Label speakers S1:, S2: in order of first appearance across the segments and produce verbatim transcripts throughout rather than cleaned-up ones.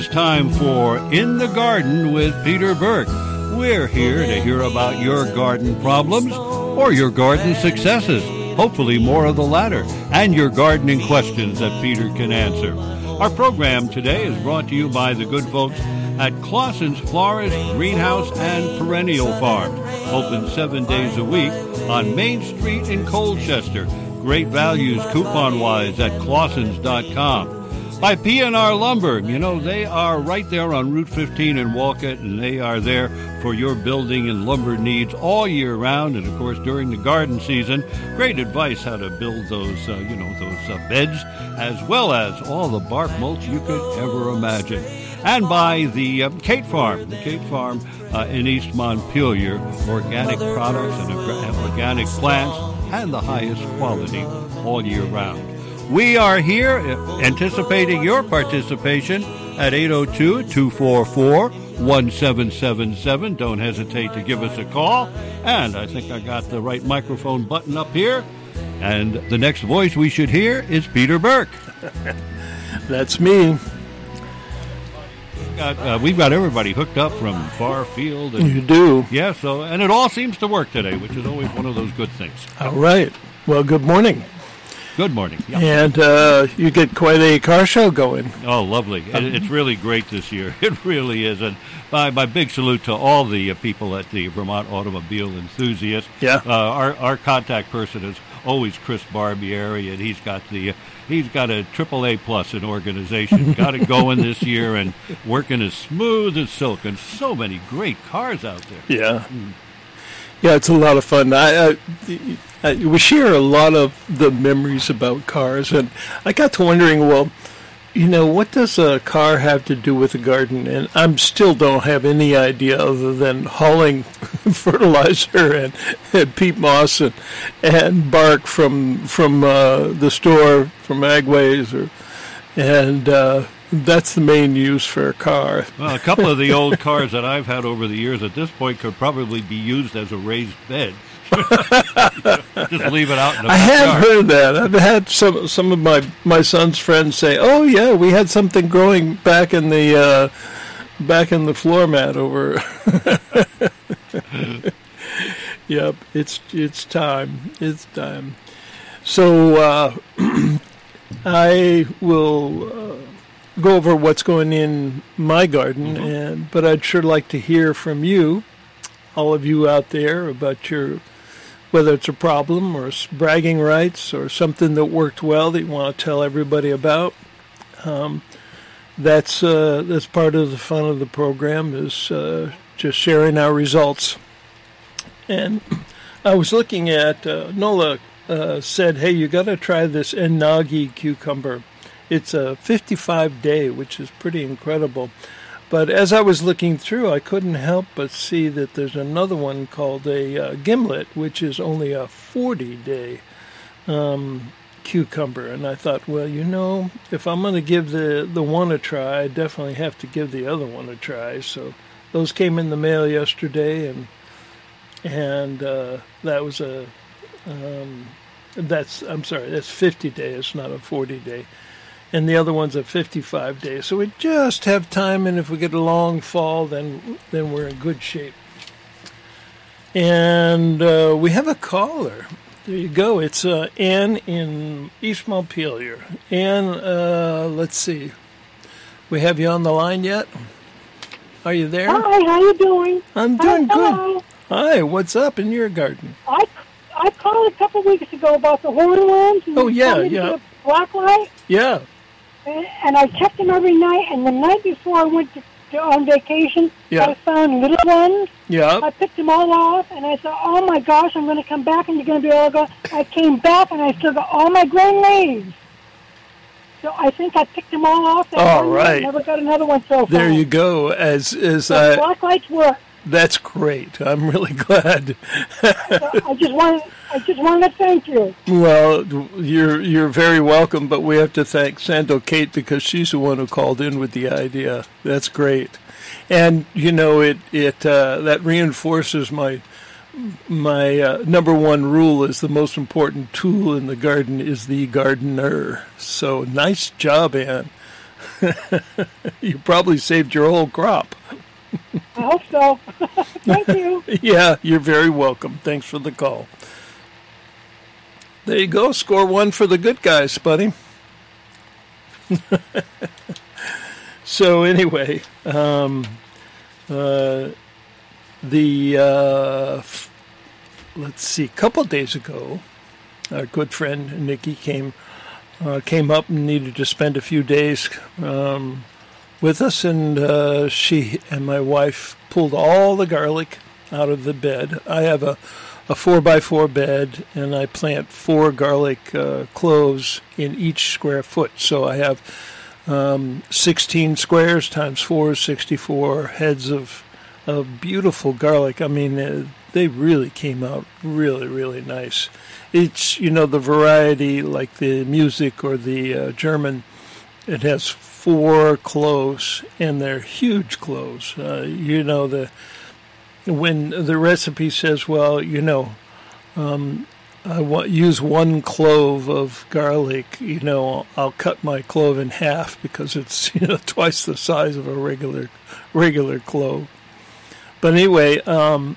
S1: It's time for In the Garden with Peter Burke. We're here to hear about your garden problems or your garden successes, hopefully more of the latter, and your gardening questions that Peter can answer. Our program today is brought to you by the good folks at Clausen's Florist, Greenhouse, and Perennial Farm. Open seven days a week on Main Street in Colchester. Great values coupon-wise at clausens dot com. By P and R Lumber, you know, they are right there on Route fifteen in Wolcott, and they are there for your building and lumber needs all year round. And, of course, during the garden season, great advice how to build those, uh, you know, those uh, beds, as well as all the bark mulch you could ever imagine. And by the uh, Kate Farm, the Kate Farm uh, in East Montpelier, organic products and uh, organic plants and the highest quality all year round. We are here anticipating your participation at eight oh two, two four four, one seven seven seven. Don't hesitate to give us a call. And I think I got the right microphone button up here. And the next voice we should hear is Peter Burke.
S2: That's me.
S1: We've got, uh, we've got everybody hooked up from far field. And,
S2: you do.
S1: Yeah, so, and it all seems to work today, which is always one of those good things.
S2: All right. Well, good morning.
S1: Good morning. Yeah.
S2: And uh, you get quite a car show going.
S1: Oh, lovely. It, it's really great this year. It really is. And my, my big salute to all the uh, people at the Vermont Automobile Enthusiast.
S2: Yeah.
S1: Uh, our, our contact person is always Chris Barbieri, and he's got the... Uh, He's got a triple A plus in organization. Got it going this year and working as smooth as silk. And so many great cars out there.
S2: Yeah. Mm. Yeah, it's a lot of fun. I, I, I, we share a lot of the memories about cars. And I got to wondering, well, you know, what does a car have to do with a garden? And I still don't have any idea other than hauling fertilizer and, and peat moss and, and bark from from uh, the store, from Agways, or and uh, that's the main use for a car.
S1: Well, a couple of the old cars that I've had over the years at this point could probably be used as a raised bed. Just leave it out in the
S2: I have
S1: backyard.
S2: heard that. I've had some some of my, my son's friends say, "Oh yeah, we had something growing back in the uh, back in the floor mat over." Yep, it's it's time. It's time. So uh, I will uh, go over what's going in my garden, mm-hmm. and but I'd sure like to hear from you, all of you out there, about your. Whether it's a problem or bragging rights or something that worked well that you want to tell everybody about. Um, that's uh, that's part of the fun of the program, is uh, just sharing our results. And I was looking at, uh, Nola uh, said, hey, you got to try this Ennagi cucumber. It's a fifty-five day, which is pretty incredible. But as I was looking through, I couldn't help but see that there's another one called a uh, gimlet, which is only a forty day um, cucumber. And I thought, well, you know, if I'm going to give the, the one a try, I definitely have to give the other one a try. So those came in the mail yesterday, and and uh, that was a, um, that's, I'm sorry, that's fifty day. It's not a forty day. And the other one's a fifty-five days. So we just have time, and if we get a long fall, then then we're in good shape. And uh, we have a caller. There you go. It's uh, Ann in East Montpelier. Ann, uh, let's see. We have you on the line yet? Are you there?
S3: Hi, how you doing?
S2: I'm doing
S3: Hi,
S2: good.
S3: hello.
S2: Hi, what's up in your garden?
S3: I, I called a couple weeks ago about the hornworms.
S2: Oh, yeah, yeah.
S3: Black light.
S2: Yeah.
S3: And I checked them every night, and the night before I went to, to on vacation,
S2: yeah.
S3: I found little ones.
S2: Yeah.
S3: I picked them all off, and I thought, oh, my gosh, I'm going to come back, and you're going to be able to go. I came back, and I still got all my green leaves. So I think I picked them all off.
S2: All right.
S3: I never got another one so far.
S2: There you go. As, as
S3: so
S2: I...
S3: black lights work.
S2: That's great. I'm really glad.
S3: so I just wanted, I just wanted to thank you.
S2: Well, you're you're very welcome, but we have to thank Sando Kate because she's the one who called in with the idea. That's great, and you know it it uh, that reinforces my my uh, number one rule is the most important tool in the garden is the gardener. So nice job, Ann. You probably saved your whole crop.
S3: I hope so. Thank you.
S2: Yeah, you're very welcome. Thanks for the call. There you go. Score one for the good guys, buddy. So anyway, um, uh, the uh, f- let's see, a couple days ago, our good friend Nikki came uh, came up and needed to spend a few days um, with us, and uh, she and my wife pulled all the garlic out of the bed. I have a a four by four bed, and I plant four garlic uh, cloves in each square foot. So I have um, sixteen squares times four is sixty-four heads of of beautiful garlic. I mean, uh, they really came out really, really nice. It's, you know, the variety like the music or the uh, German, it has four cloves, and they're huge cloves. Uh, you know, the when the recipe says, well, you know, um, I want use one clove of garlic, you know, I'll cut my clove in half because it's, you know, twice the size of a regular regular clove. But anyway, um,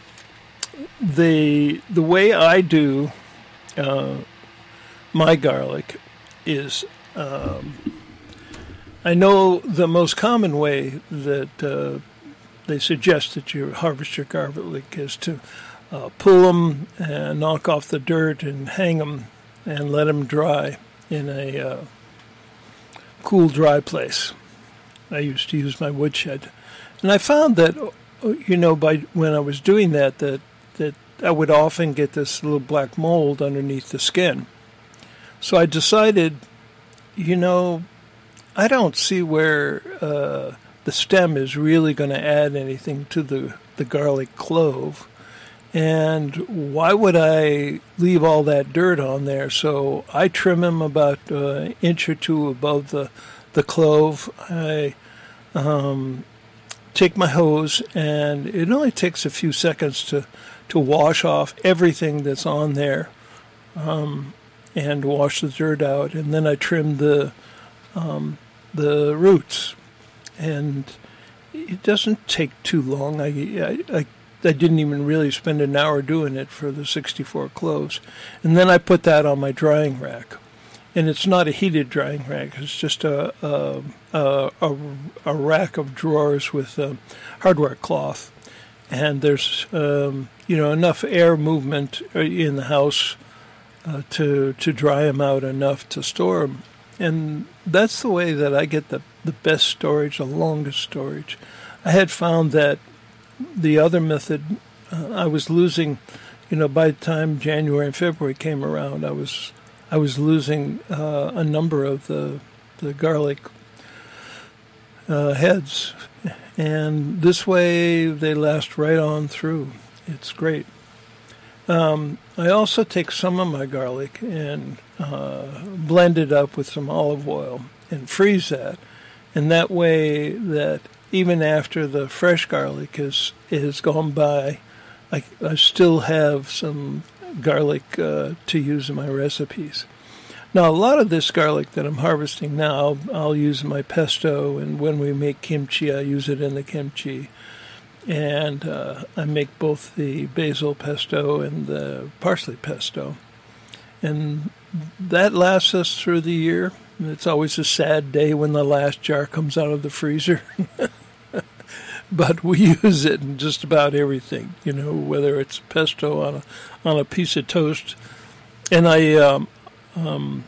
S2: the the way I do uh, my garlic is, um, I know the most common way that uh, they suggest that you harvest your garlic is to uh, pull them and knock off the dirt and hang them and let them dry in a uh, cool, dry place. I used to use my woodshed. And I found that, you know, by when I was doing that, that, that I would often get this little black mold underneath the skin. So I decided, you know, I don't see where uh, the stem is really going to add anything to the, the garlic clove. And why would I leave all that dirt on there? So I trim them about an uh, inch or two above the, the clove. I um, take my hose, and it only takes a few seconds to, to wash off everything that's on there um, and wash the dirt out. And then I trim the um, the roots. And it doesn't take too long. I, I, I, I didn't even really spend an hour doing it for the sixty-four cloves. And then I put that on my drying rack. And it's not a heated drying rack. It's just a a, a, a, a rack of drawers with um, hardware cloth. And there's um, you know enough air movement in the house uh, to, to dry them out enough to store them. And that's the way that I get the, the best storage, the longest storage. I had found that the other method, uh, I was losing, you know, by the time January and February came around, I was I was losing uh, a number of the the garlic uh, heads, and this way they last right on through. It's great. Um, I also take some of my garlic and uh, blend it up with some olive oil and freeze that. And that way that even after the fresh garlic is, is gone by, I, I still have some garlic uh, to use in my recipes. Now, a lot of this garlic that I'm harvesting now, I'll use in my pesto, and when we make kimchi, I use it in the kimchi. And uh, I make both the basil pesto and the parsley pesto. And that lasts us through the year. It's always a sad day when the last jar comes out of the freezer. But we use it in just about everything, you know, whether it's pesto on a on a piece of toast. And I um, um,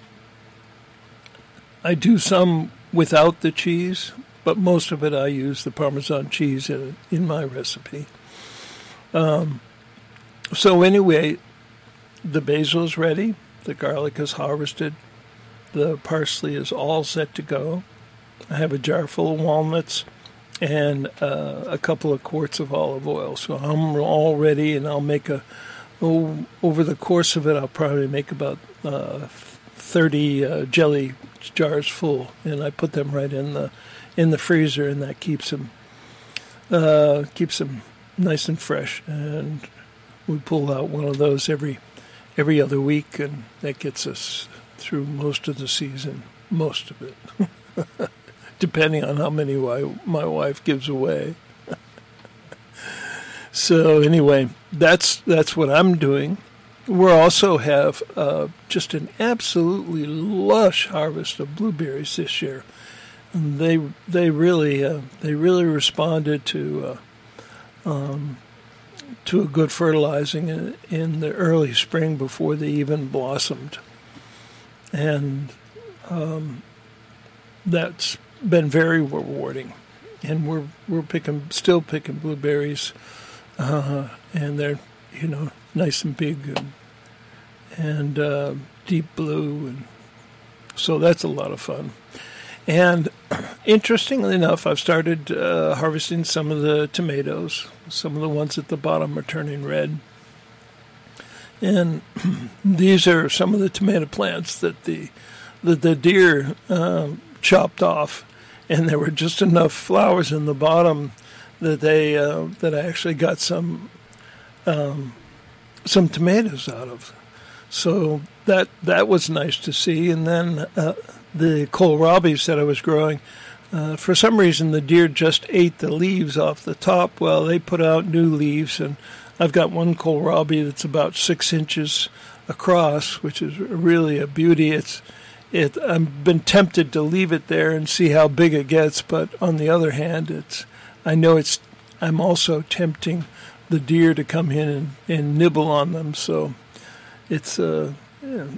S2: I do some without the cheese, but most of it I use the Parmesan cheese in, in my recipe. Um, so anyway, the basil is ready. The garlic is harvested. The parsley is all set to go. I have a jar full of walnuts and uh, a couple of quarts of olive oil. So I'm all ready, and I'll make a, oh, over the course of it, I'll probably make about uh, thirty uh, jelly jars full, and I put them right in the in the freezer, and that keeps them uh, keeps them nice and fresh. And we pull out one of those every every other week, and that gets us through most of the season, most of it. depending on how many my, my wife gives away. So anyway, that's that's what I'm doing. We also have uh, just an absolutely lush harvest of blueberries this year. And they they really uh, they really responded to uh, um, to a good fertilizing in, in the early spring before they even blossomed, and um, that's been very rewarding. And we're we're picking still picking blueberries. Uh, and they're, you know, nice and big and, and uh, deep blue. And so that's a lot of fun. And interestingly enough, I've started uh, harvesting some of the tomatoes. Some of the ones at the bottom are turning red. And these are some of the tomato plants that the, that the deer um, chopped off. And there were just enough flowers in the bottom that they uh, that I actually got some um, some tomatoes out of, so that that was nice to see. And then uh, the kohlrabis that I was growing, uh, for some reason the deer just ate the leaves off the top. Well, they put out new leaves, and I've got one kohlrabi that's about six inches across, which is really a beauty. It's it. I've been tempted to leave it there and see how big it gets, but on the other hand, it's I know it's. I'm also tempting the deer to come in and, and nibble on them. So it's a yeah,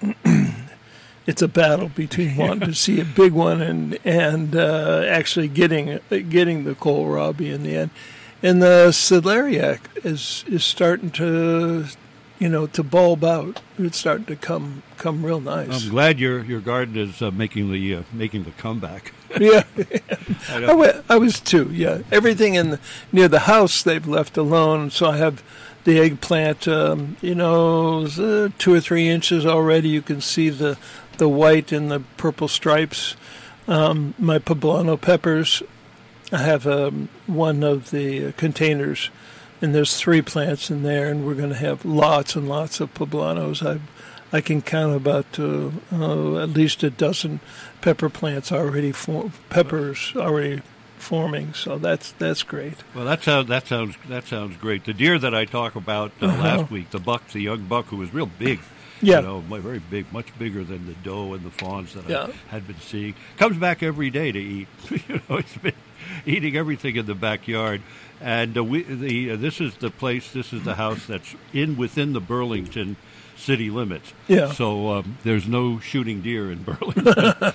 S2: it's a battle between wanting to see a big one and and uh, actually getting getting the kohlrabi in the end. And the celeriac is is starting to, you know, to bulb out. It's starting to come come real nice.
S1: I'm glad your your garden is uh, making the uh, making the comeback.
S2: Yeah, I, I, w- I was too. Yeah, everything in the, near the house they've left alone. So I have the eggplant, um, you know, uh, two or three inches already. You can see the the white and the purple stripes. Um, my poblano peppers. I have um, one of the containers, and there's three plants in there, and we're going to have lots and lots of poblanos. I I can count about uh, uh, at least a dozen pepper plants already for, peppers already forming. So that's that's great.
S1: Well, that sounds that sounds that sounds great. The deer that I talked about uh, uh-huh. last week, the buck, the young buck, who was real big. Yeah, you know, very big, much bigger than the doe and the fawns that yeah. I had been seeing. Comes back every day to eat. You know, it's been eating everything in the backyard. And uh, we, the uh, this is the place, this is the house that's in within the Burlington city limits.
S2: Yeah.
S1: So um, there's no shooting deer in Burlington. uh,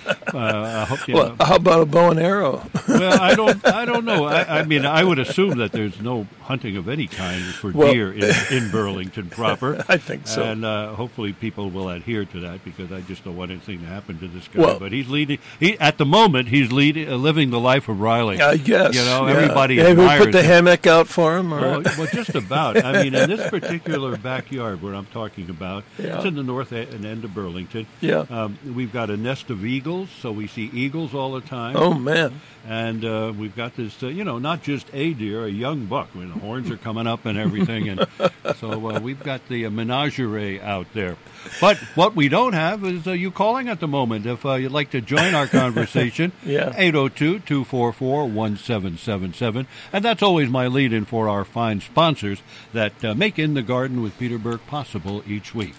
S1: I hope, you
S2: well,
S1: know.
S2: How about a bow and arrow?
S1: Well, I don't. I don't know. I, I mean, I would assume that there's no hunting of any kind for well, deer in, in Burlington proper.
S2: I think so.
S1: And uh, hopefully people will adhere to that, because I just don't want anything to happen to this guy.
S2: Well,
S1: but he's leading. He at the moment he's leading, uh, living the life of Riley.
S2: I guess.
S1: You know,
S2: yeah.
S1: everybody
S2: Have
S1: admires
S2: we put the
S1: him.
S2: hammock out for him? Or?
S1: Well, well, just about. I mean, in this particular backyard where I'm talking about,
S2: yeah.
S1: it's in the north end of Burlington.
S2: Yeah.
S1: Um, we've got a nest of eagles, so we see eagles all the time.
S2: Oh, man.
S1: And uh, we've got this, uh, you know, not just a deer, a young buck. I mean, the horns are coming up and everything. And so uh, we've got the uh, menagerie out there. But what we don't have is uh, you calling at the moment. If uh, you'd like to join our conversation,
S2: yeah.
S1: eight oh two, two four four, one seven seven seven. And that's always my lead-in for our fine sponsors that uh, make In the Garden with Peter Burke possible each week.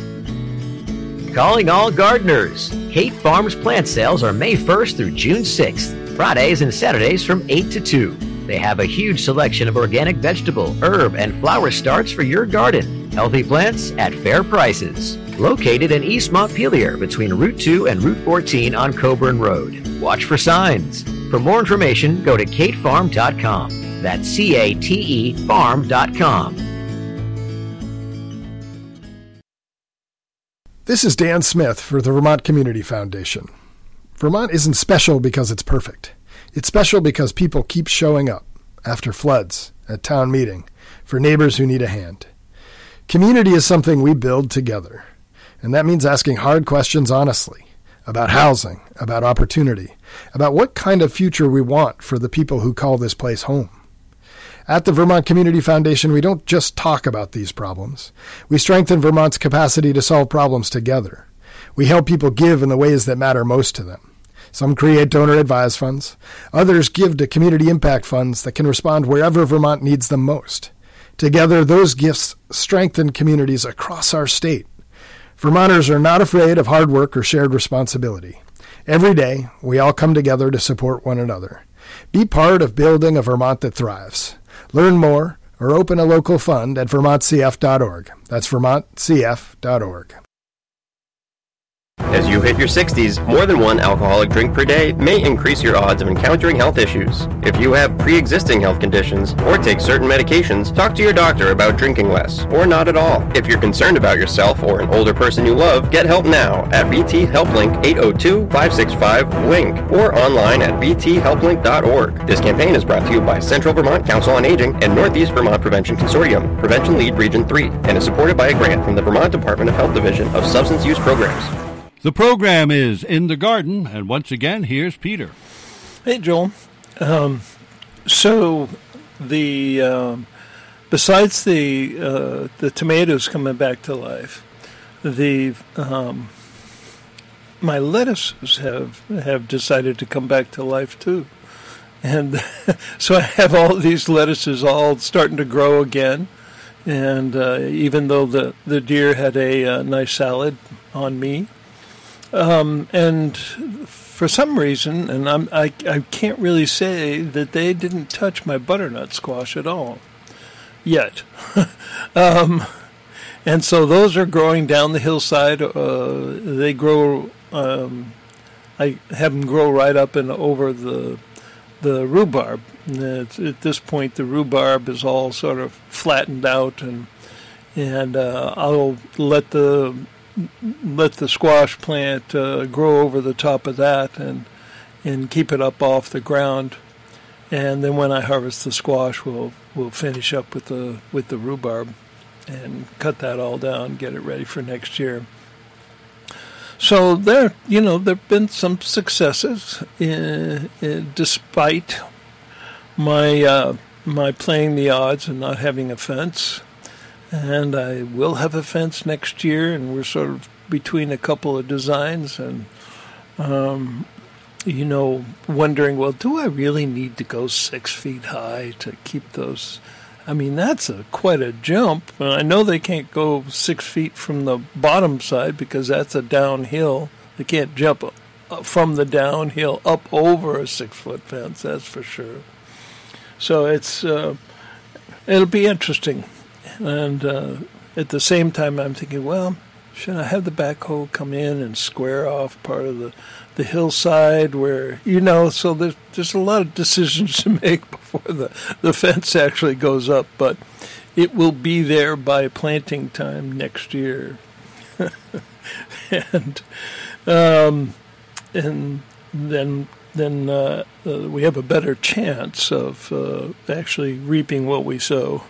S4: Calling all gardeners. Kate Farms plant sales are May first through June sixth, Fridays and Saturdays from eight to two. They have a huge selection of organic vegetable, herb, and flower starts for your garden. Healthy plants at fair prices. Located in East Montpelier between Route two and Route fourteen on Coburn Road. Watch for signs. For more information, go to kate farm dot com. That's C A T E farm dot com.
S5: This is Dan Smith for the Vermont Community Foundation. Vermont isn't special because it's perfect. It's special because people keep showing up after floods, at town meeting, for neighbors who need a hand. Community is something we build together, and that means asking hard questions honestly about housing, about opportunity, about what kind of future we want for the people who call this place home. At the Vermont Community Foundation, we don't just talk about these problems. We strengthen Vermont's capacity to solve problems together. We help people give in the ways that matter most to them. Some create donor-advised funds. Others give to community impact funds that can respond wherever Vermont needs them most. Together, those gifts strengthen communities across our state. Vermonters are not afraid of hard work or shared responsibility. Every day, we all come together to support one another. Be part of building a Vermont that thrives. Learn more or open a local fund at vermont c f dot org. That's vermont c f dot org.
S6: As you hit your sixties, more than one alcoholic drink per day may increase your odds of encountering health issues. If you have pre-existing health conditions or take certain medications, talk to your doctor about drinking less or not at all. If you're concerned about yourself or an older person you love, get help now at V T HelpLink eight oh two, five six five, link or online at v t help link dot org. This campaign is brought to you by Central Vermont Council on Aging and Northeast Vermont Prevention Consortium, Prevention Lead Region three, and is supported by a grant from the Vermont Department of Health Division of Substance Use Programs.
S1: The program is In the Garden, and once again, here's Peter.
S2: Hey, Joel. Um, so, the um, besides the uh, the tomatoes coming back to life, the um, my lettuces have have decided to come back to life too, and so I have all these lettuces all starting to grow again, and uh, even though the the deer had a uh, nice salad on me. Um, and for some reason, and I'm, I, I can't really say that they didn't touch my butternut squash at all yet. um, and so those are growing down the hillside. Uh, they grow, um, I have them grow right up and over the the rhubarb. It's, at this point, the rhubarb is all sort of flattened out, and and uh, I'll let the let the squash plant uh, grow over the top of that and and keep it up off the ground, and then when I harvest the squash, we'll we'll finish up with the with the rhubarb and cut that all down, get it ready for next year. So there, you know, there've been some successes in, in, despite my uh, my playing the odds and not having a fence. And I will have a fence next year, and we're sort of between a couple of designs and, um, you know, wondering, well, do I really need to go six feet high to keep those? I mean, that's a quite a jump. And I know they can't go six feet from the bottom side because that's a downhill. They can't jump from the downhill up over a six-foot fence, that's for sure. So it's uh, it'll be interesting. And uh, at the same time, I'm thinking, well, should I have the backhoe come in and square off part of the, the hillside where, you know, so there's, there's a lot of decisions to make before the, the fence actually goes up. But it will be there by planting time next year. and um, and then then uh, uh, we have a better chance of uh, actually reaping what we sow.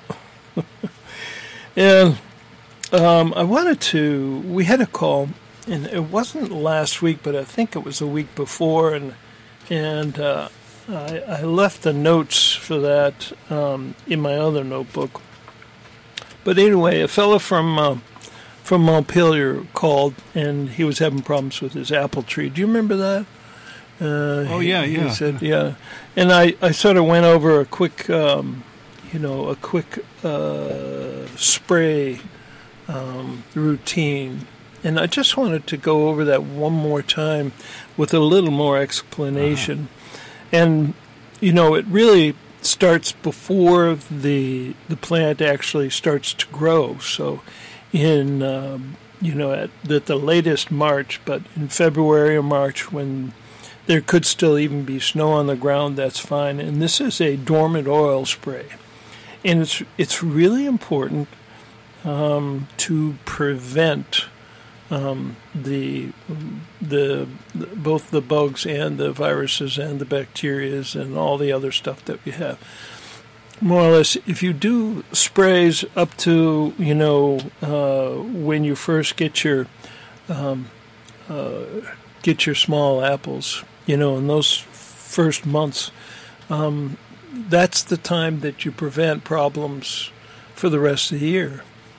S2: And um, I wanted to, we had a call, and it wasn't last week, but I think it was the week before, and and uh, I, I left the notes for that um, in my other notebook. But anyway, a fellow from uh, from Montpelier called, and he was having problems with his apple tree. Do you remember that? Uh,
S1: oh, yeah,
S2: he,
S1: yeah.
S2: He said, yeah. And I, I sort of went over a quick... Um, you know, a quick uh, spray um, routine. And I just wanted to go over that one more time with a little more explanation. Uh-huh. And, you know, it really starts before the the plant actually starts to grow. So in, um, you know, at, at the latest March, but in February or March when there could still even be snow on the ground, that's fine. And this is a dormant oil spray. And it's it's really important um, to prevent um, the, the the both the bugs and the viruses and the bacterias and all the other stuff that we have. More or less, if you do sprays up to, you know, uh, when you first get your um, uh, get your small apples, you know, in those first months. Um, That's the time that you prevent problems for the rest of the year.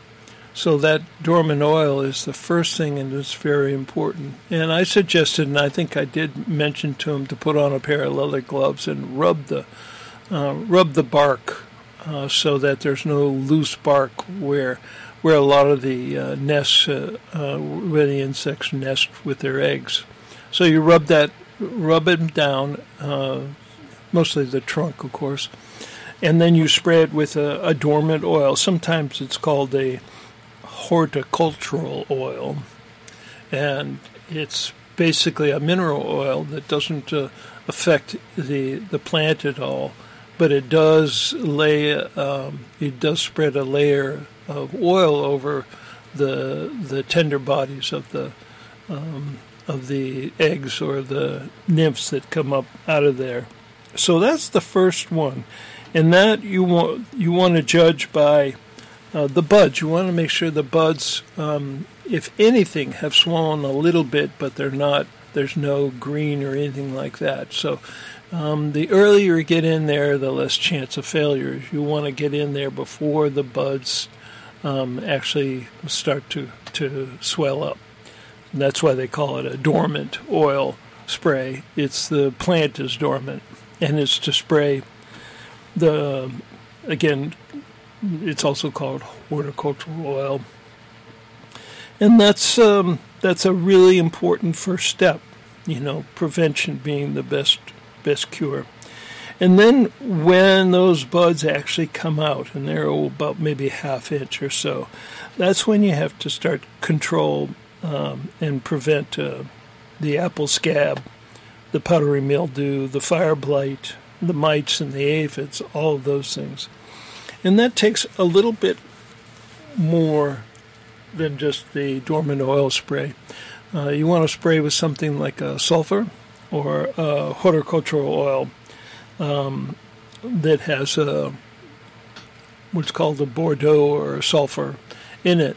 S2: So that dormant oil is the first thing, and it's very important. And I suggested, and I think I did mention to him, to put on a pair of leather gloves and rub the uh, rub the bark uh, so that there's no loose bark where where a lot of the uh, nests, uh, uh, where the insects nest with their eggs. So you rub that, rub it down, uh, mostly the trunk, of course, and then you spray it with a, a dormant oil. Sometimes it's called a horticultural oil, and it's basically a mineral oil that doesn't uh, affect the the plant at all, but it does lay um, it does spread a layer of oil over the the tender bodies of the um, of the eggs or the nymphs that come up out of there. So that's the first one, and that you want you want to judge by uh, the buds. You want to make sure the buds, um, if anything, have swollen a little bit, but they're not. There's no green or anything like that. So um, the earlier you get in there, the less chance of failure. You want to get in there before the buds um, actually start to to swell up. And that's why they call it a dormant oil spray. It's the plant is dormant, and it's to spray the, again, it's also called horticultural oil. And that's um, that's a really important first step, you know, prevention being the best best cure. And then when those buds actually come out, and they're oh, about maybe a half inch or so, that's when you have to start control um, and prevent uh, the apple scab, the powdery mildew, the fire blight, the mites and the aphids, all of those things. And that takes a little bit more than just the dormant oil spray. Uh, you want to spray with something like a sulfur or a horticultural oil um, that has a, what's called a Bordeaux or a sulfur in it.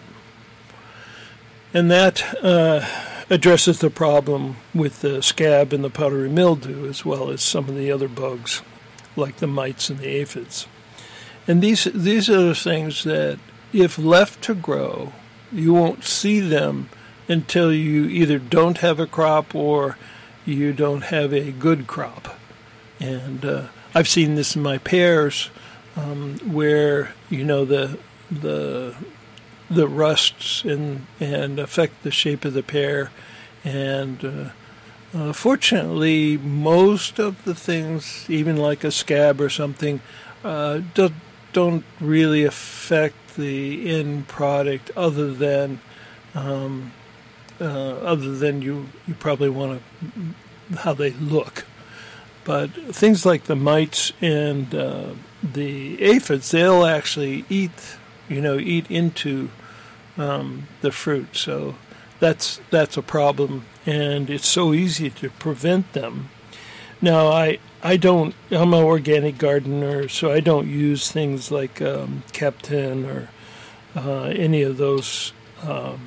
S2: And that uh, addresses the problem with the scab and the powdery mildew, as well as some of the other bugs, like the mites and the aphids. And these these are the things that, if left to grow, you won't see them until you either don't have a crop or you don't have a good crop. And uh, I've seen this in my pears, um, where you know the the the rusts and and affect the shape of the pear. And uh, uh, fortunately, most of the things, even like a scab or something, uh, do, don't really affect the end product, other than um, uh, other than you you probably want to how they look. But things like the mites and uh, the aphids, they'll actually eat, you know, eat into um, the fruit. So that's that's a problem, and it's so easy to prevent them. Now, I I don't. I'm an organic gardener, so I don't use things like um, Captain or uh, any of those um,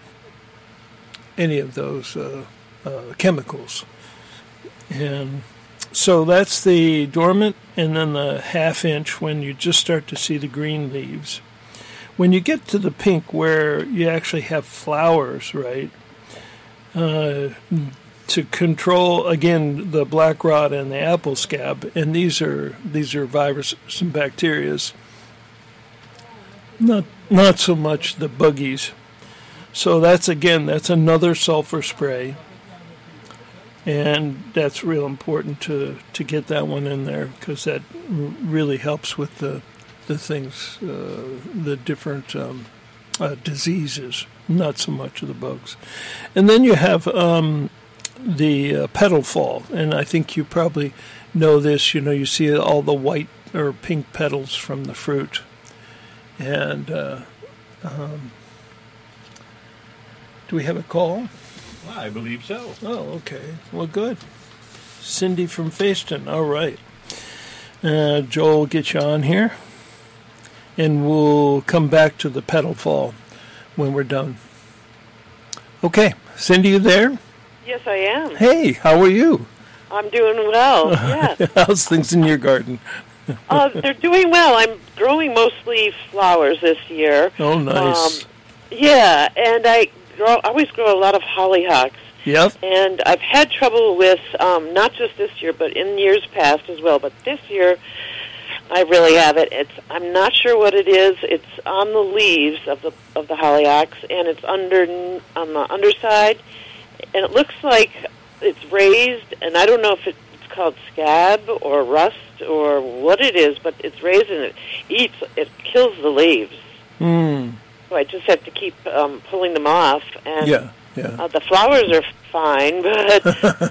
S2: any of those uh, uh, chemicals. And so that's the dormant, and then the half inch when you just start to see the green leaves. When you get to the pink, where you actually have flowers, right? Uh, to control, again, the black rot and the apple scab, and these are these are viruses and bacterias, not not so much the buggies. So that's, again, that's another sulfur spray, and that's real important to, to get that one in there, because that r- really helps with the the things, uh, the different um, uh, diseases, not so much of the bugs. And then you have um, the uh, petal fall, and I think you probably know this. You know, you see all the white or pink petals from the fruit, and uh, um, do we have a call?
S1: I believe so.
S2: Oh, okay. Well, good. Cindy from Faceton. All right. Uh, Joel will get you on here, and we'll come back to the petal fall when we're done. Okay. Cindy, you there?
S7: Yes, I am.
S2: Hey, how are you?
S7: I'm doing well, yes.
S2: How's things in your garden?
S7: uh, they're doing well. I'm growing mostly flowers this year.
S2: Oh, nice.
S7: Um, Yeah, and I grow, always grow a lot of hollyhocks.
S2: Yep.
S7: And I've had trouble with, um, not just this year, but in years past as well. But this year, I really have it. It's I'm not sure what it is. It's on the leaves of the of the hollyhocks, and it's under on the underside, and it looks like it's raised. And I don't know if it's called scab or rust or what it is, but it's raised and it eats. It kills the leaves.
S2: Hmm.
S7: So I just have to keep um, pulling them off. And
S2: Yeah, yeah.
S7: uh, the flowers are fine, but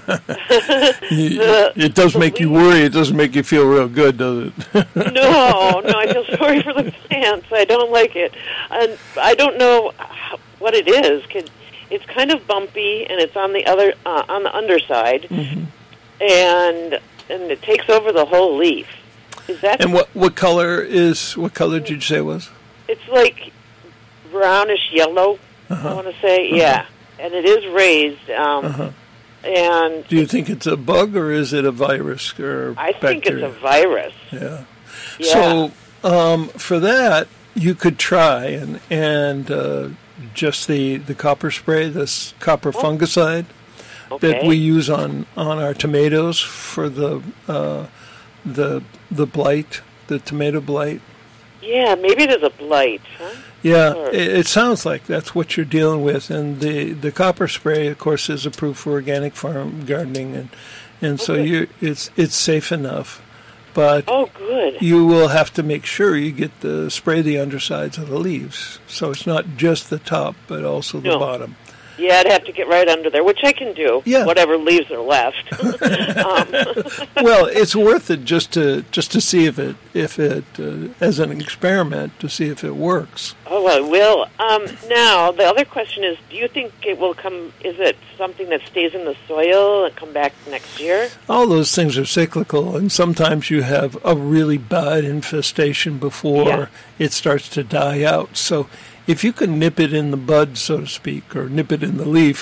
S7: the,
S2: It does
S7: the
S2: make you
S7: leaves-
S2: worry. It doesn't make you feel real good, does it?
S7: No, no, I feel sorry for the plants. I don't like it, and I don't know how, what it is. Can, it's kind of bumpy, and it's on the other uh, on the underside,
S2: Mm-hmm.
S7: and and it takes over the whole leaf. Is that?
S2: And what what color is what color did you say it was?
S7: It's like brownish yellow.
S2: Uh-huh.
S7: I want to say, yeah, and it is raised. Um,
S2: Uh-huh.
S7: And
S2: Do you think it's a bug or is it a virus or
S7: I think
S2: bacteria?
S7: it's a virus.
S2: Yeah.
S7: Yeah.
S2: So um, for that, you could try and and uh, just the, the copper spray, this copper
S7: Oh.
S2: fungicide
S7: Okay.
S2: that we use on, on our tomatoes for the uh, the the blight, the tomato blight.
S7: Yeah, maybe there's a blight. Huh?
S2: Yeah,
S7: Sure.
S2: it, it sounds like that's what you're dealing with, and the, the copper spray, of course, is approved for organic farm gardening, and and so
S7: Okay.
S2: you it's it's safe enough, but
S7: Oh, good.
S2: you will have to make sure you get the spray the undersides of the leaves, so it's not just the top, but also the
S7: No.
S2: bottom.
S7: Yeah, I'd have to get right under there, which I can do.
S2: Yeah.
S7: Whatever leaves are left. um,
S2: Well, it's worth it just to just to see if it if it uh, as an experiment to see if it works.
S7: oh, I will. Um, now, the other question is: do you think it will come? Is it something that stays in the soil and come back next year?
S2: All those things are cyclical, and sometimes you have a really bad infestation before
S7: Yeah.
S2: it starts to die out. So if you can nip it in the bud, so to speak, or nip it in the leaf,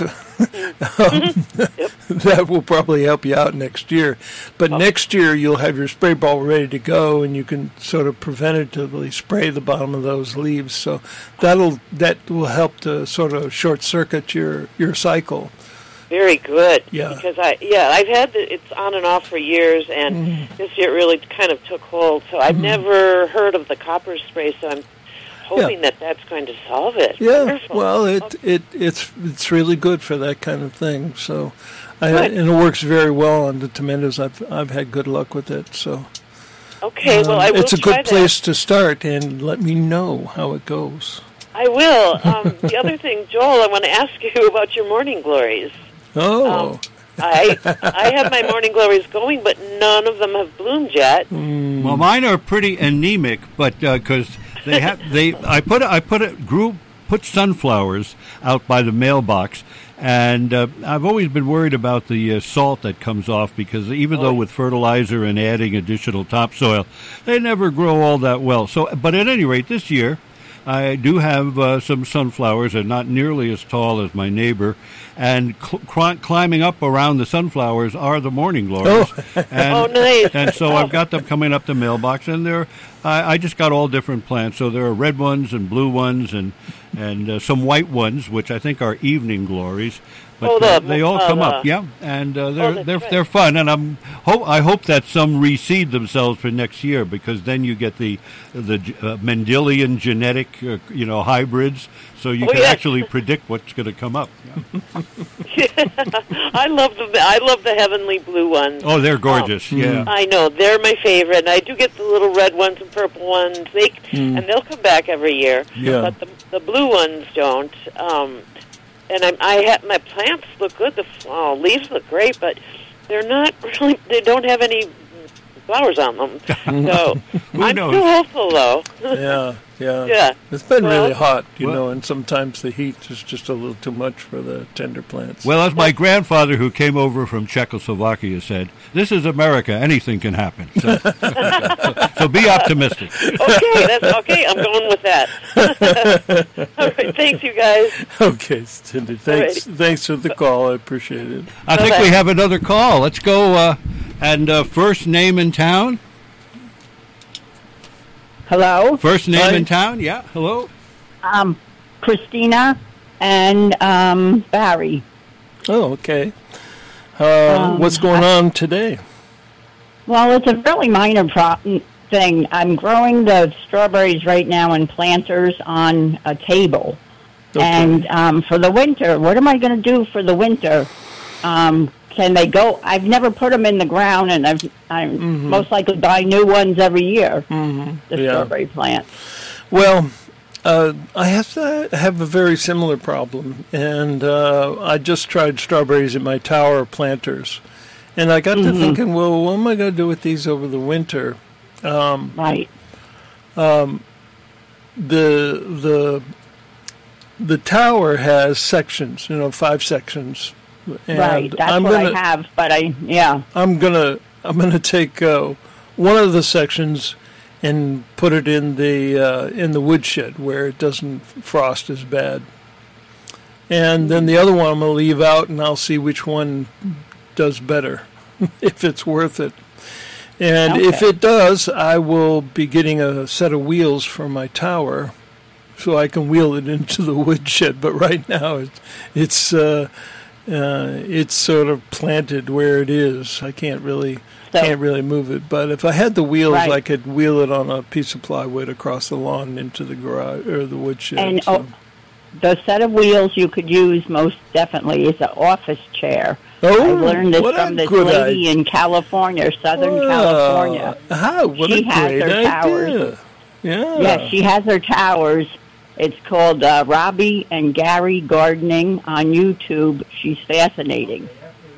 S2: um, that will probably help you out next year. But next year you'll have your spray ball ready to go, and you can sort of preventatively spray the bottom of those leaves. So that'll that will help to sort of short circuit your your cycle.
S7: Very good.
S2: Yeah.
S7: Because I, yeah, I've had the, it's on and off for years, and
S2: Mm-hmm.
S7: this year it really kind of took hold. So I've never heard of the copper spray. So I'm hoping that that's going to solve it.
S2: Yeah,
S7: Wonderful.
S2: well, it, it it's it's really good for that kind of thing. So, I,
S7: Good.
S2: and it works very well on the tomatoes. I've I've had good luck with it. So,
S7: Okay, well, I
S2: um,
S7: will
S2: it's a
S7: try
S2: good
S7: that.
S2: place to start, and let me know how it goes.
S7: I will. Um, the other thing, Joel, I want to ask you about your morning glories.
S2: Oh,
S7: Um, I I have my morning glories going, but none of them have bloomed yet.
S1: Well, mine are pretty anemic, but because they have they, I put I put it grew put sunflowers out by the mailbox, and uh, I've always been worried about the uh, salt that comes off because even though with fertilizer and adding additional topsoil, they never grow all that well. So, but at any rate, this year. I do have uh, some sunflowers. They're not nearly as tall as my neighbor. And cl- cl- climbing up around the sunflowers are the morning glories. And,
S7: Oh, nice.
S1: And so I've got them coming up the mailbox. And they're, I, I just got all different plants. So there are red ones and blue ones and, and uh, some white ones, which I think are evening glories. But
S7: Oh, the-
S1: uh, they all
S7: uh,
S1: come
S7: the-
S1: up, yeah, and uh, they're
S7: that's
S1: they're
S7: right.
S1: they're fun, and I'm hope I hope that some reseed themselves for next year because then you get the the uh, Mendelian genetic uh, you know hybrids, so you
S7: Oh,
S1: can
S7: yeah.
S1: actually predict what's going to come up.
S7: I love the I love the heavenly blue ones.
S1: Oh, they're gorgeous, yeah.
S7: I know they're my favorite, and I do get the little red ones and purple ones. They and they'll come back every year.
S2: Yeah.
S7: But the the blue ones don't. Um, and I I have my plants look good. The oh, leaves look great, but they're not really. They don't have any flowers on them. So I'm
S1: knows?
S7: still hopeful, though.
S2: yeah, yeah.
S7: Yeah.
S2: It's been
S7: Well-
S2: really hot, you
S1: Well-
S2: know, and sometimes the heat is just a little too much for the tender plants.
S1: Well, as my grandfather, who came over from Czechoslovakia, said, "This is America. Anything can happen." So, so, so be optimistic.
S7: Okay, that's okay. I'm going with that. All right, thanks, you guys.
S2: Okay, Cindy, thanks, thanks for the call. I appreciate it.
S1: I think we have another call. Let's go. Uh, and uh, first name in town.
S8: Hello.
S1: First name
S2: Hi.
S1: in town. Yeah. Hello.
S8: Um, Christina and um, Barry.
S2: Oh, okay. Uh,
S8: Um,
S2: what's going
S8: I-
S2: on today?
S8: Well, it's a really minor pro- thing. I'm growing the strawberries right now in planters on a table.
S2: Okay.
S8: And um, for the winter, what am I going to do for the winter? Um, can they go? I've never put them in the ground, and I've, I
S2: Mhm.
S8: most likely buy new ones every year,
S2: Mm-hmm.
S8: the
S2: Yeah.
S8: strawberry plant.
S2: Well, uh, I have to have a very similar problem, and uh, I just tried strawberries in my tower planters, and I got
S8: Mhm.
S2: to thinking, well, what am I going to do with these over the winter? Um,
S8: right.
S2: Um, the the the tower has sections, you know, five sections. And
S8: Right. That's
S2: I'm
S8: what
S2: gonna,
S8: I have, but I yeah.
S2: I'm gonna I'm gonna take uh, one of the sections and put it in the uh, in the woodshed where it doesn't frost as bad. And then the other one I'm gonna leave out, and I'll see which one does better, if it's worth it. And if
S8: Okay.
S2: it does, I will be getting a set of wheels for my tower, so I can wheel it into the woodshed. But right now, it's it's uh, uh, it's sort of planted where it is. I can't really
S8: So-
S2: can't really move it. But if I had the wheels,
S8: Right.
S2: I could wheel it on a piece of plywood across the lawn into the garage or the woodshed.
S8: And
S2: so.
S8: oh, the set of wheels you could use most definitely is an office chair.
S2: Oh,
S8: I learned this
S2: what a
S8: from this
S2: good
S8: lady
S2: idea.
S8: in California, Southern
S2: Ah,
S8: California.
S2: Ah, what
S8: She
S2: a
S8: has
S2: great
S8: her
S2: idea.
S8: towers.
S2: Yeah.
S8: Yeah, she has her towers. It's called uh, Robbie and Gary Gardening on YouTube. She's fascinating.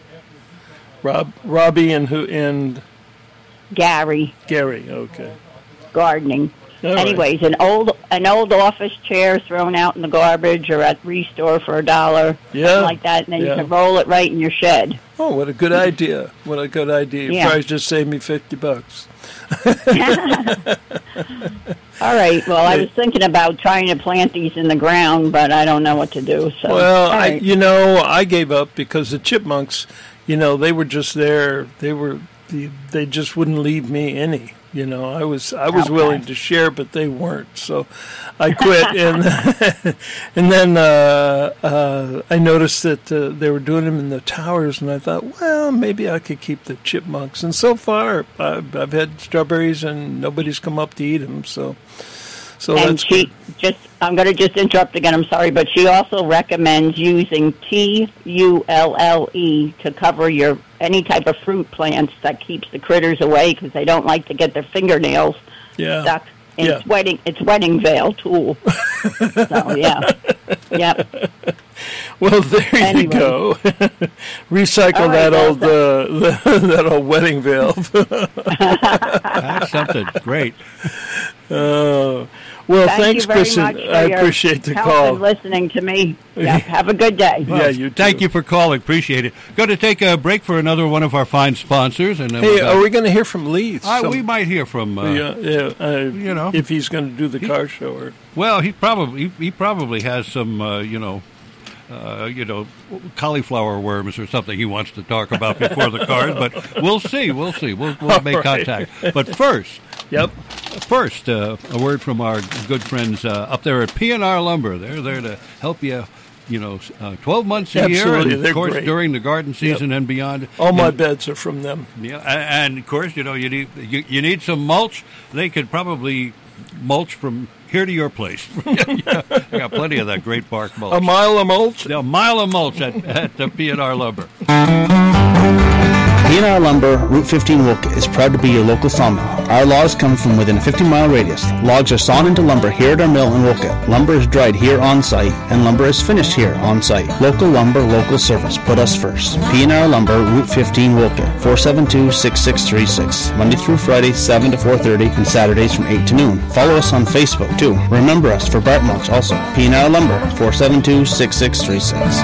S2: Rob, Robbie and who and
S8: Gary
S2: Gary. Okay.
S8: Gardening.
S2: All right.
S8: Anyways, an old an old office chair thrown out in the garbage or at Restore for a dollar,
S2: Yeah,
S8: something like that, and then
S2: yeah.
S8: you can roll it right in your shed.
S2: Oh, what a good idea! What a good idea! You
S8: Yeah.
S2: probably just saved me fifty bucks.
S8: All right. Well, I was thinking about trying to plant these in the ground, but I don't know what to do. So,
S2: Well,
S8: all
S2: I,
S8: right.
S2: you know, I gave up because the chipmunks, you know, they were just there. They were, they just wouldn't leave me any. You know, I was, I was
S8: Okay.
S2: willing to share, but they weren't. So, I quit, and and then uh, uh, I noticed that uh, they were doing them in the towers, and I thought, well, maybe I could keep the chipmunks. And so far, I've, I've had strawberries, and nobody's come up to eat them. So, so
S8: and
S2: that's
S8: she
S2: good.
S8: just, I'm going to just interrupt again. I'm sorry, but she also recommends using T U L L E to cover your any type of fruit plants that keeps the critters away because they don't like to get their fingernails
S2: Yeah.
S8: stuck. And
S2: Yeah.
S8: It's wedding, it's wedding veil tool. So yeah, yep.
S2: Well, there
S8: Anyway.
S2: you go. Recycle
S8: All right,
S2: that
S8: well,
S2: old uh, that old wedding veil.
S1: That's something great.
S2: Uh, well,
S8: Thank
S2: thanks,
S8: you very
S2: Kristen.
S8: much for
S2: I
S8: your
S2: appreciate the
S8: help
S2: call.
S8: and listening to me. Yeah, have a good day.
S2: Yeah, you too.
S1: Thank you for calling. Appreciate it. Going to take a break for another one of our fine sponsors, and then
S2: Hey,
S1: we're
S2: are
S1: back.
S2: we going to hear from Lee?
S1: Uh,
S2: Some-
S1: we might hear from. Uh,
S2: yeah, yeah. Uh,
S1: you know.
S2: if he's going to do the car show, or
S1: Well, he probably he, he probably has some, uh, you know, uh, you know, cauliflower worms or something he wants to talk about before the cars. But we'll see. We'll see. We'll, we'll
S2: All
S1: make
S2: right.
S1: contact. But first,
S2: yep.
S1: first, uh, a word from our good friends uh, up there at P and R Lumber. They're there to help you. You know, uh, twelve months a year,
S2: Absolutely,
S1: and
S2: they're
S1: of course
S2: great.
S1: during the garden season and beyond.
S2: All my
S1: And-
S2: beds are from them.
S1: Yeah, a- and of course, you know, you need you, you need some mulch. They could probably mulch from here to your place. Yeah, I got plenty of that great bark mulch.
S2: A mile of mulch.
S1: Yeah, a mile of mulch at, at the P and R Lumber.
S9: P and R Lumber, Route fifteen Wilkett, is proud to be your local sawmill. Our logs come from within a fifty mile radius. Logs are sawn into lumber here at our mill in Wilkett. Lumber is dried here on site, and lumber is finished here on site. Local lumber, local service. Put us first. P and R Lumber, Route fifteen Wilkett, four seven two, six six three six. Monday through Friday, seven to four thirty, and Saturdays from eight to noon. Follow us on Facebook, too. Remember us for bark mulch also. P and R Lumber, four seven two, six six three six.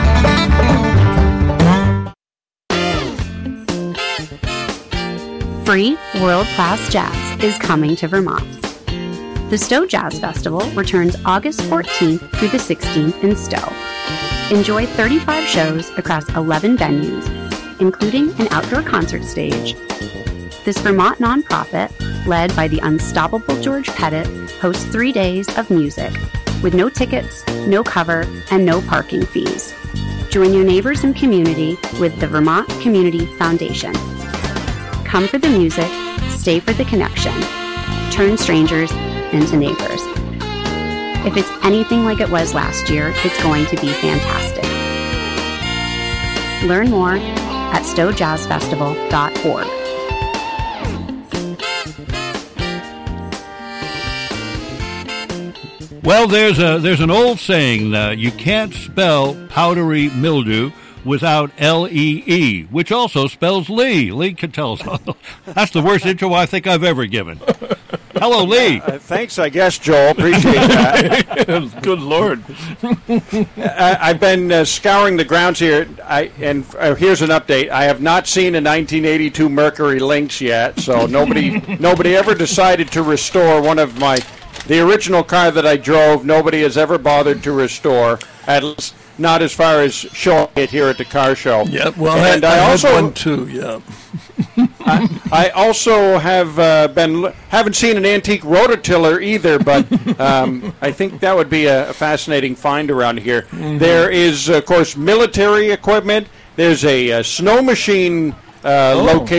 S10: Free world-class jazz is coming to Vermont. The Stowe Jazz Festival returns August fourteenth through the sixteenth in Stowe. Enjoy thirty-five shows across eleven venues, including an outdoor concert stage. This Vermont nonprofit, led by the unstoppable George Pettit, hosts three days of music, with no tickets, no cover, and no parking fees. Join your neighbors and community with the Vermont Community Foundation. Come for the music, stay for the connection. Turn strangers into neighbors. If it's anything like it was last year, it's going to be fantastic. Learn more at stowe jazz festival dot org.
S1: Well, there's a there's an old saying that you can't spell powdery mildew without L E E, which also spells Lee. Lee can tell us. That's the worst intro I think I've ever given. Hello, Lee.
S11: Uh, thanks, I guess, Joel. Appreciate that.
S2: Good Lord.
S11: I, I've been uh, scouring the grounds here, I, and uh, here's an update. I have not seen a nineteen eighty-two Mercury Lynx yet, so nobody nobody ever decided to restore one of my... The original car that I drove, nobody has ever bothered to restore, at least not as far as showing it here at the car show.
S2: Yeah, well,
S11: and
S2: I, I,
S11: I also
S2: had one too, yeah.
S11: I, I also have uh, been haven't seen an antique rototiller either, but um, I think that would be a, a fascinating find around here. Mm-hmm. There is, of course, military equipment. There's a, a snow machine uh,
S2: oh.
S11: location.